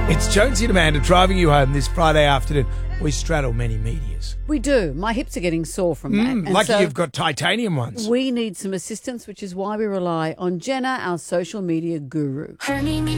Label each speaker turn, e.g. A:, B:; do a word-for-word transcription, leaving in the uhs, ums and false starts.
A: It's Jonesy and Amanda driving you home this Friday afternoon. We straddle many medias.
B: We do. My hips are getting sore from that.
A: Mm,
B: And
A: lucky
B: so
A: you've got titanium ones.
B: we need some assistance, which is why we rely on Jenna, our social media guru.